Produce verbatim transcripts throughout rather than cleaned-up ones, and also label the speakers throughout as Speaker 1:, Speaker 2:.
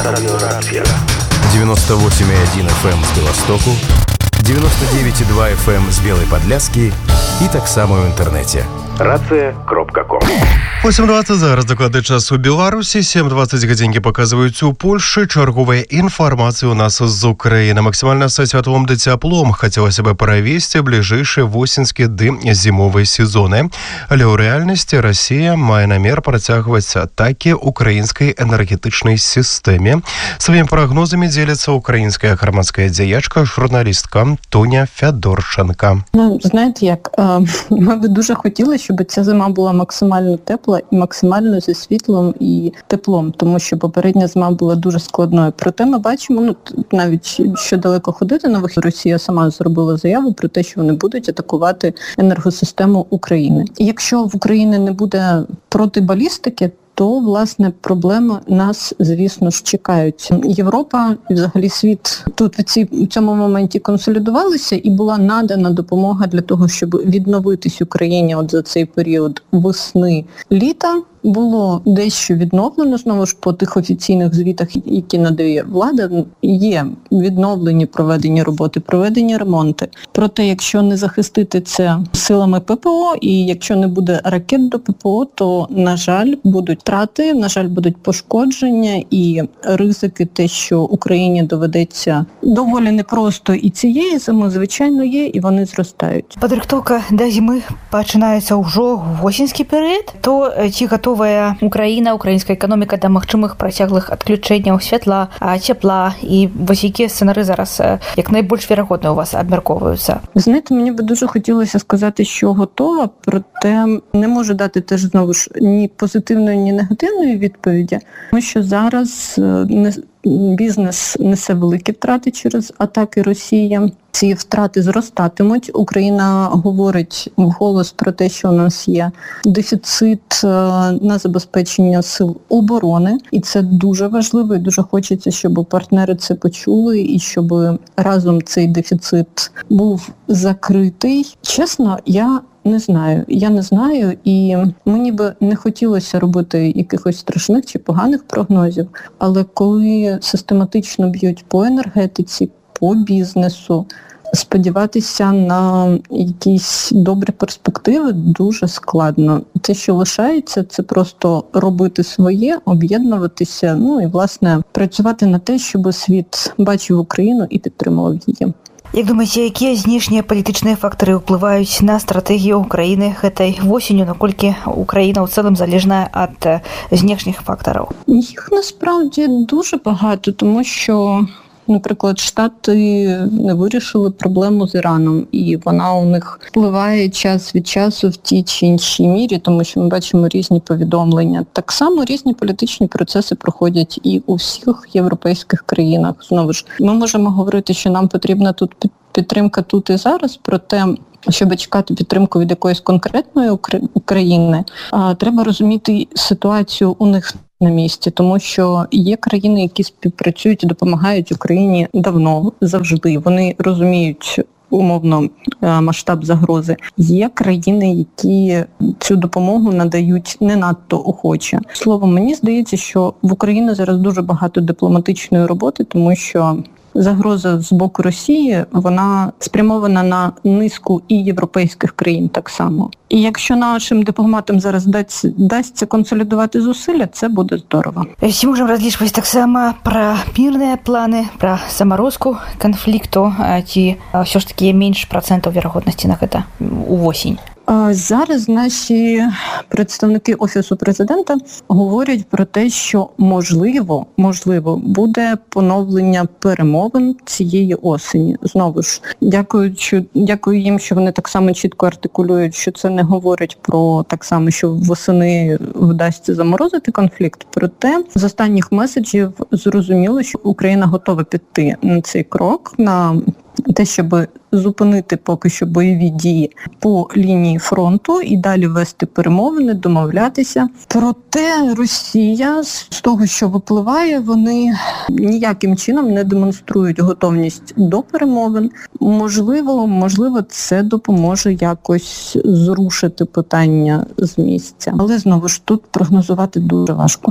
Speaker 1: Радиорация.
Speaker 2: девяносто восемь и один эф эм з Белостоку, девяносто девять и два эф эм з Белой Подляски і так само в інтернеті.
Speaker 1: рацыя кропка ком.
Speaker 3: восемь двадцать зараз дакладны час у Беларусі, сем двадцать гадзінкі паказваюць у Польшы. Чарговая інфармацыя у нас з Украіны. Максімальна са святлом ды цяплом хацелася бы правесці бліжэйшыя восеньскі ды зімовыя сезоны. Але ў рэальнасці Расія мае намер працягваць атакі украінскай энергетычнай сістэме. Сваімі прагнозамі дзеліцца украінская грамадская дзеячка, журналістка Тоня Фядорченка.
Speaker 4: Ну, знаєте як, ми би дуже хотіли, щоб ця зима була максимально тепла і максимально зі світлом і теплом, тому що попередня зима була дуже складною. Проте ми бачимо, ну навіть що далеко ходити на вихід, Росія сама зробила заяву про те, що вони будуть атакувати енергосистему України. І якщо в Україні не буде протибалістики, то, власне, проблеми нас, звісно ж, чекають. Європа і взагалі світ тут в, цій, в цьому моменті консолідувалися і була надана допомога для того, щоб відновитись Україні от за цей період весни-літа. Було дещо відновлено, знову ж по тих офіційних звітах, які надає влада, є відновлені проведені роботи, проведені ремонти. Проте, якщо не захистити це силами ППО і якщо не буде ракет до ППО, то, на жаль, будуть втрати, на жаль, будуть пошкодження і ризики, те, що Україні доведеться доволі непросто і цієї зими, звичайно, є, і вони зростають.
Speaker 5: Падрыхтоўка да зімы пачынаецца ўжо восеньскі перыяд, то ці готовая Украіна, украінская эканоміка да магчымых працяглых адключэнняў святла, цяпла, і вось якія сцэнары зараз як найбольш верагодна у вас абмярковваюцца?
Speaker 4: Знаєте, мені би дуже хотілося сказати, що готова, проте не можу дати теж знову ж ні позитивної, ні негативної відповіді, тому що зараз не бізнес несе великі втрати через атаки Росії. Ці втрати зростатимуть. Україна говорить вголос про те, що у нас є дефіцит на забезпечення сил оборони. І це дуже важливо, і дуже хочеться, щоб партнери це почули, і щоб разом цей дефіцит був закритий. Чесно, я Не знаю. Я не знаю, і мені би не хотілося робити якихось страшних чи поганих прогнозів, але коли систематично б'ють по енергетиці, по бізнесу, сподіватися на якісь добрі перспективи дуже складно. Те, що лишається, це просто робити своє, об'єднуватися, ну і, власне, працювати на те, щоб світ бачив Україну і підтримував її.
Speaker 5: Як думаеце, якія знешнія палітычныя фактары ўплываюць на стратэгію Украіны гэтай восенню, наколькі Україна ў цэлым залежная ад знешніх фактараў?
Speaker 4: Їх насправді дуже багато, тому що, наприклад, Штати не вирішили проблему з Іраном, і вона у них впливає час від часу в тій чи іншій мірі, тому що ми бачимо різні повідомлення. Так само різні політичні процеси проходять і у всіх європейських країнах. Знову ж, ми можемо говорити, що нам потрібна тут підтримка тут і зараз, проте, щоб чекати підтримку від якоїсь конкретної України, треба розуміти ситуацію у них на місці, тому що є країни, які співпрацюють і допомагають Україні давно, завжди. Вони розуміють умовно масштаб загрози. Є країни, які цю допомогу надають не надто охоче. Словом, мені здається, що в Україні зараз дуже багато дипломатичної роботи, тому що загроза з боку Росії, вона спрямована на низку і європейських країн так само. І якщо нашим дипломатам зараз дасться консолідувати зусилля, це буде здорово.
Speaker 5: Ці можемо разлічваць таксама пра мірныя планы, пра замарозку канфлікту, ці ўсё ж такі менш працэнтаў верагоднасці на гэта увосень?
Speaker 4: Зараз наші представники Офісу президента говорять про те, що можливо, можливо, буде поновлення перемовин цієї осені. Знову ж, дякую, що, дякую їм, що вони так само чітко артикулюють, що це не говорить про так само, що восени вдасться заморозити конфлікт. Проте з останніх меседжів зрозуміло, що Україна готова піти на цей крок, на те, щоб зупинити поки що бойові дії по лінії фронту і далі вести перемовини, домовлятися. Проте Росія, з того, що випливає, вони ніяким чином не демонструють готовність до перемовин. Можливо, можливо, це допоможе якось зрушити питання з місця. Але, знову ж, тут прогнозувати дуже важко.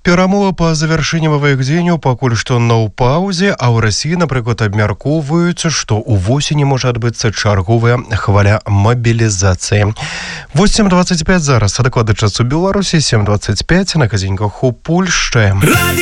Speaker 3: Перамовы па завяршэнні ваенных дзеянняў пакуль што на ў паўзе, а ў Расіі, напрыклад, абмяркоўваюць, што ў восені можа адбыцца чарговая хваля мабілізацыі. восемь двадцать пять зараз, а дакладны час у Беларусі, сем двадцать пять на гадзінках у Польшчы.